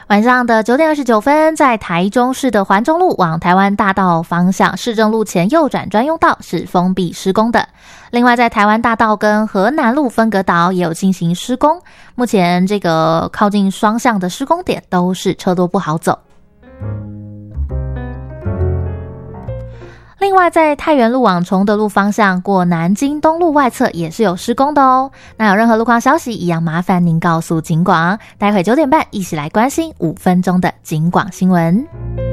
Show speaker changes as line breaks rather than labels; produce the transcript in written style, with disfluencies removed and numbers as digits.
晚上的9点29分，在台中市的环中路往台湾大道方向市政路前右转专用道是封闭施工的。另外，在台湾大道跟河南路分隔岛也有进行施工，目前这个靠近双向的施工点都是车多不好走。另外，在太原路往崇德路方向过南京东路外侧也是有施工的哦。那有任何路况消息，一样麻烦您告诉警广。待会9点半一起来关心5分钟的警广新闻。